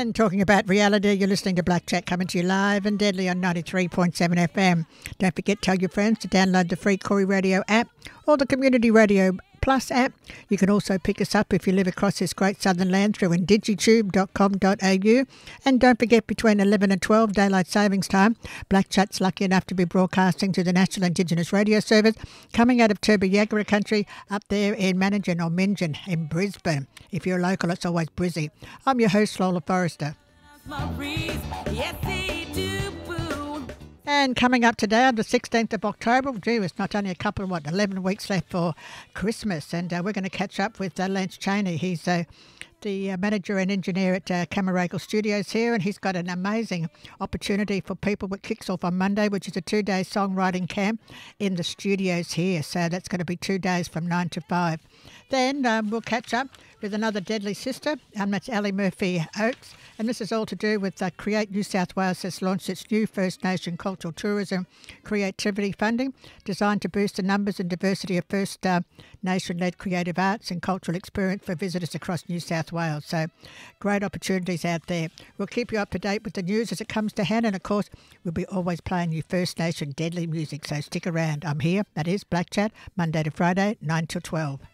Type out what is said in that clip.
And talking about reality, you're listening to Black Chat coming to you live and deadly on 93.7 FM. Don't forget, tell your friends to download the free Corey Radio app or the Community Radio Plus app. You can also pick us up if you live across this great southern land through indigitube.com.au. And don't forget, between 11 and 12 daylight savings time, Black Chat's lucky enough to be broadcasting to the National Indigenous Radio Service coming out of Turrbal Yagara country up there in Manningen or Minjan in Brisbane. If you're local, it's always Brizzy. I'm your host, Lola Forrester. And coming up today on the 16th of October, it's not only 11 weeks left for Christmas. And we're going to catch up with Lance Cheney. He's the manager and engineer at Camaragal Studios here, and he's got an amazing opportunity for people that kicks off on Monday, which is a 2-day songwriting camp in the studios here. So that's going to be 2 days from 9 to 5. Then we'll catch up with another deadly sister, and that's Ali Murphy Oakes. And this is all to do with Create New South Wales has launched its new First Nation cultural tourism creativity funding designed to boost the numbers and diversity of First Nation-led creative arts and cultural experience for visitors across New South Wales. So great opportunities out there. We'll keep you up to date with the news as it comes to hand, and of course we'll be always playing you First Nation deadly music, so stick around. I'm here, that is Black Chat, Monday to Friday, 9 till 12.